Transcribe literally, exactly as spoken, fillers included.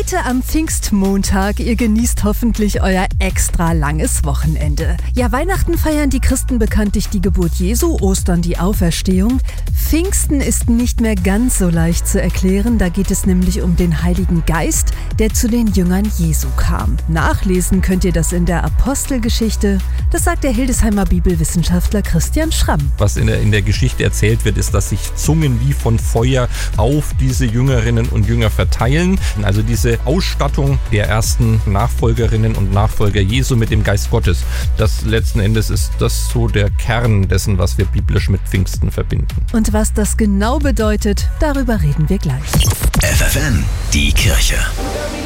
Heute am Pfingstmontag. Ihr genießt hoffentlich euer extra langes Wochenende. Ja, Weihnachten feiern die Christen bekanntlich die Geburt Jesu, Ostern die Auferstehung. Pfingsten ist nicht mehr ganz so leicht zu erklären. Da geht es nämlich um den Heiligen Geist, der zu den Jüngern Jesu kam. Nachlesen könnt ihr das in der Apostelgeschichte. Das sagt der Hildesheimer Bibelwissenschaftler Christian Schramm. Was in der, in der Geschichte erzählt wird, ist, dass sich Zungen wie von Feuer auf diese Jüngerinnen und Jünger verteilen. Also diese Ausstattung der ersten Nachfolgerinnen und Nachfolger Jesu mit dem Geist Gottes. Das letzten Endes ist das so der Kern dessen, was wir biblisch mit Pfingsten verbinden. Und was das genau bedeutet, darüber reden wir gleich. F F N, die Kirche.